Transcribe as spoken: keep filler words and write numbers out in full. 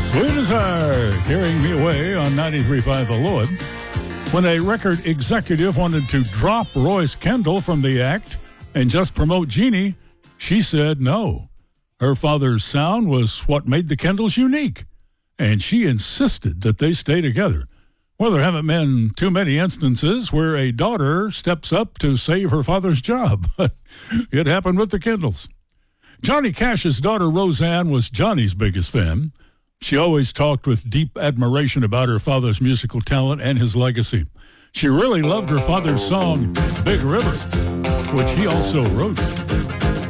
Sweet as Heart, carrying me away on ninety-three point five The Lord. When a record executive wanted to drop Royce Kendall from the act and just promote Jeannie, she said no. Her father's sound was what made the Kendalls unique, and she insisted that they stay together. Well, there haven't been too many instances where a daughter steps up to save her father's job. It happened with the Kendalls. Johnny Cash's daughter Roseanne was Johnny's biggest fan. She always talked with deep admiration about her father's musical talent and his legacy. She really loved her father's song, Big River, which he also wrote.